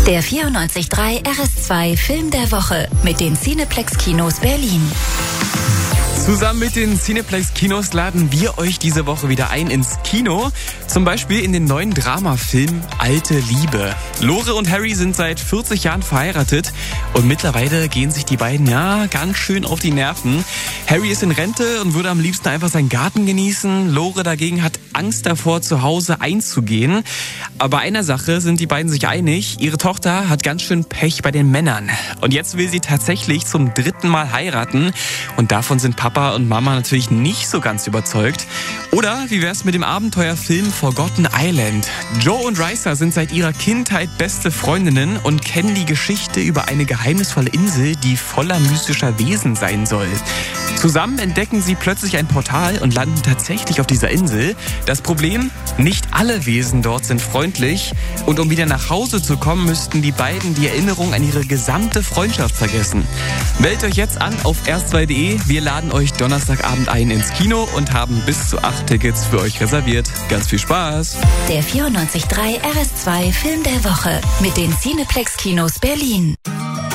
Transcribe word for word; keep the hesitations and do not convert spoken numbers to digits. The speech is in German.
Der vierundneunzig Komma drei R S zwei Film der Woche mit den Cineplex Kinos Berlin. Zusammen mit den Cineplex Kinos laden wir euch diese Woche wieder ein ins Kino. Zum Beispiel in den neuen Dramafilm Alte Liebe. Lore und Harry sind seit vierzig Jahren verheiratet und mittlerweile gehen sich die beiden ja ganz schön auf die Nerven. Harry ist in Rente und würde am liebsten einfach seinen Garten genießen. Lore dagegen hat Angst davor, zu Hause einzugehen. Aber bei einer Sache sind die beiden sich einig. Ihre Tochter hat ganz schön Pech bei den Männern. Und jetzt will sie tatsächlich zum dritten Mal heiraten. Und davon sind Papa und Mama natürlich nicht so ganz überzeugt. Oder wie wär's mit dem Abenteuerfilm Forgotten Island? Joe und Rycer sind seit ihrer Kindheit beste Freundinnen und kennen die Geschichte über eine geheimnisvolle Insel, die voller mystischer Wesen sein soll. Zusammen entdecken sie plötzlich ein Portal und landen tatsächlich auf dieser Insel. Das Problem? Nicht alle Wesen dort sind freundlich. Und um wieder nach Hause zu kommen, müssten die beiden die Erinnerung an ihre gesamte Freundschaft vergessen. Meldet euch jetzt an auf r s zwei punkt d e. Wir laden euch Donnerstagabend ein ins Kino und haben bis zu acht Tickets für euch reserviert. Ganz viel Spaß! Der vierundneunzig Komma drei R S zwei Film der Woche mit den Cineplex Kinos Berlin.